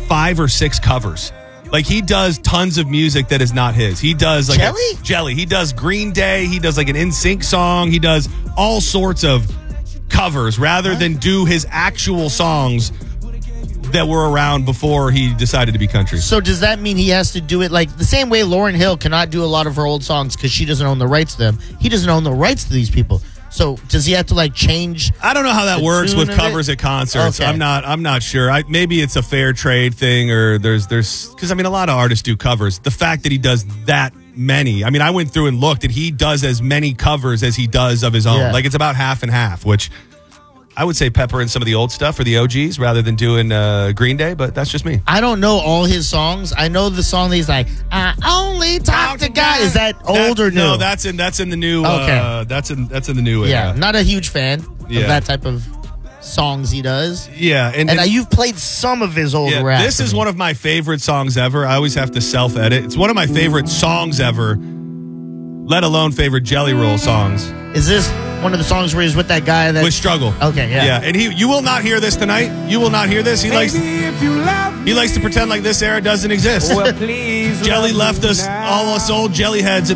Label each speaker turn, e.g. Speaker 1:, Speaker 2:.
Speaker 1: 5 or 6 covers. Like, he does tons of music that is not his. He does like Jelly. He does Green Day. He does like an NSYNC song. He does all sorts of covers rather than do his actual songs that were around before he decided to be country.
Speaker 2: So does that mean he has to do it like the same way Lauryn Hill cannot do a lot of her old songs because she doesn't own the rights to them? He doesn't own the rights to these people. So does he have to like change?
Speaker 1: I don't know how that works with covers at concerts.
Speaker 2: Okay.
Speaker 1: I'm not sure. Maybe it's a fair trade thing, or there's because I mean a lot of artists do covers. The fact that he does that many, I mean, I went through and looked, and he does as many covers as he does of his own.
Speaker 2: Yeah.
Speaker 1: Like, it's about half and half, which I would say pepper in some of the old stuff for the OGs rather than doing Green Day, but that's just me.
Speaker 2: I don't know all his songs. I know the song that he's like, I only talk to guys. Is that old or new?
Speaker 1: No, that's in the new.
Speaker 2: Okay.
Speaker 1: That's in the new.
Speaker 2: Yeah, not a huge fan of that type of songs he does.
Speaker 1: Yeah, and
Speaker 2: you've played some of his old rap.
Speaker 1: This is one of my favorite songs ever. I always have to self-edit. It's one of my favorite songs ever, let alone favorite Jelly Roll songs.
Speaker 2: Is this one of the songs where he's with that guy that
Speaker 1: with Struggle?
Speaker 2: Okay, yeah.
Speaker 1: Yeah, and you will not hear this tonight. You will not hear this. He likes to pretend like this era doesn't exist.
Speaker 3: Well, please
Speaker 1: Jelly left us, all us old jelly heads,